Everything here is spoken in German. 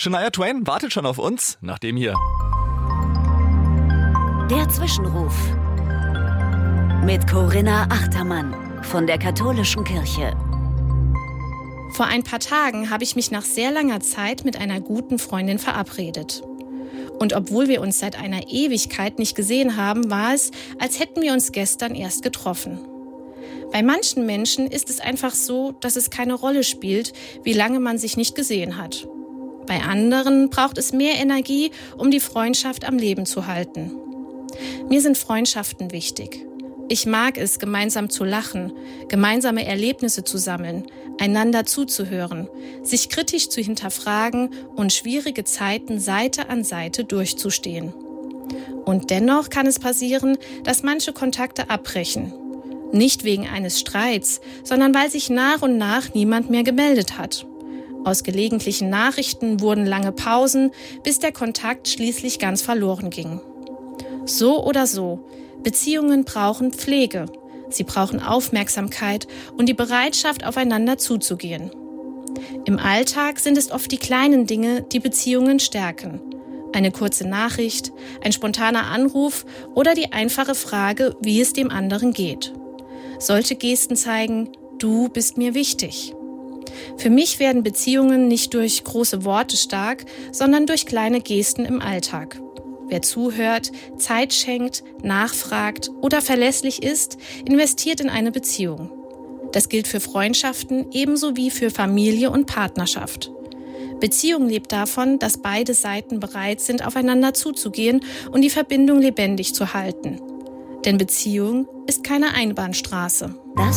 Shania Twain wartet schon auf uns, nach dem hier. Der Zwischenruf mit Corinna Achtermann von der Katholischen Kirche. Vor ein paar Tagen habe ich mich nach sehr langer Zeit mit einer guten Freundin verabredet. Und obwohl wir uns seit einer Ewigkeit nicht gesehen haben, war es, als hätten wir uns gestern erst getroffen. Bei manchen Menschen ist es einfach so, dass es keine Rolle spielt, wie lange man sich nicht gesehen hat. Bei anderen braucht es mehr Energie, um die Freundschaft am Leben zu halten. Mir sind Freundschaften wichtig. Ich mag es, gemeinsam zu lachen, gemeinsame Erlebnisse zu sammeln, einander zuzuhören, sich kritisch zu hinterfragen und schwierige Zeiten Seite an Seite durchzustehen. Und dennoch kann es passieren, dass manche Kontakte abbrechen. Nicht wegen eines Streits, sondern weil sich nach und nach niemand mehr gemeldet hat. Aus gelegentlichen Nachrichten wurden lange Pausen, bis der Kontakt schließlich ganz verloren ging. So oder so, Beziehungen brauchen Pflege. Sie brauchen Aufmerksamkeit und die Bereitschaft, aufeinander zuzugehen. Im Alltag sind es oft die kleinen Dinge, die Beziehungen stärken. Eine kurze Nachricht, ein spontaner Anruf oder die einfache Frage, wie es dem anderen geht. Solche Gesten zeigen, du bist mir wichtig. Für mich werden Beziehungen nicht durch große Worte stark, sondern durch kleine Gesten im Alltag. Wer zuhört, Zeit schenkt, nachfragt oder verlässlich ist, investiert in eine Beziehung. Das gilt für Freundschaften ebenso wie für Familie und Partnerschaft. Beziehung lebt davon, dass beide Seiten bereit sind, aufeinander zuzugehen und die Verbindung lebendig zu halten. Denn Beziehung ist keine Einbahnstraße.